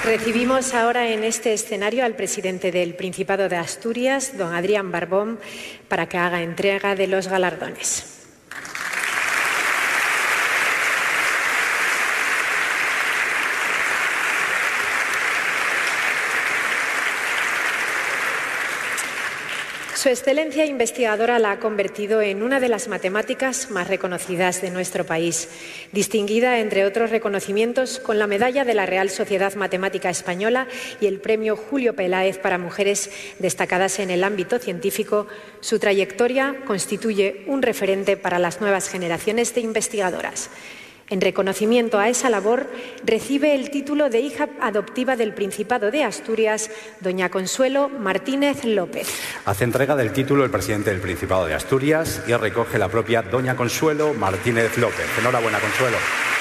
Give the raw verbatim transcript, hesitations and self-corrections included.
Recibimos ahora en este escenario al presidente del Principado de Asturias, don Adrián Barbón, para que haga entrega de los galardones. Su excelencia investigadora la ha convertido en una de las matemáticas más reconocidas de nuestro país, distinguida, entre otros reconocimientos, con la medalla de la Real Sociedad Matemática Española y el premio Julio Peláez para mujeres destacadas en el ámbito científico. Su trayectoria constituye un referente para las nuevas generaciones de investigadoras. En reconocimiento a esa labor, recibe el título de hija adoptiva del Principado de Asturias, doña Consuelo Martínez López. Hace entrega del título el presidente del Principado de Asturias y recoge la propia doña Consuelo Martínez López. Enhorabuena, Consuelo.